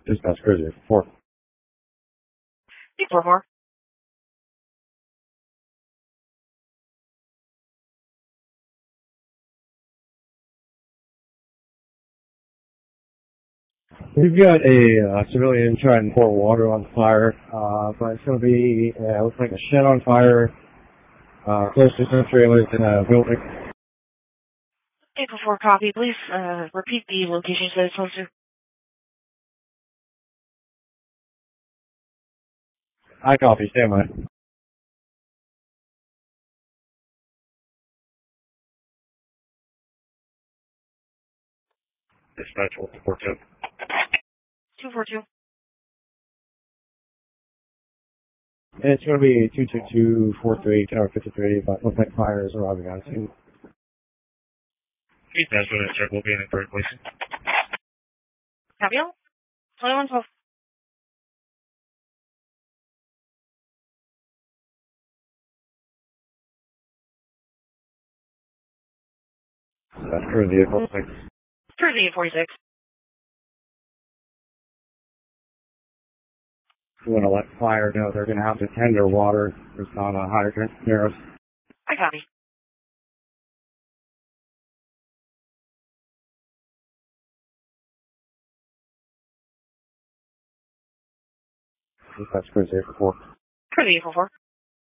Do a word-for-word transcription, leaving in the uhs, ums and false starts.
Dispatch cruiser four. eight four four. We've got a uh, civilian trying to pour water on fire, uh, but it's going to be, uh, looks like a shed on fire, uh, close to some trailers in a building. eight four four, copy. Please uh, repeat the location you said it's close to. I copy, stand by. Dispatch one four two. two four two. It's going to be two two two four three, Tower fifty-three, but looks like fire is arriving on scene. Dispatch one check will be in the correct place. Copy all. twenty-one twelve. That's for the vehicle six. Cruise eight forty-six. We want to let fire know they're going to have to tender water. There's not a hydrant near us. I copy. That's cruise eight four four. Cruise eight four four.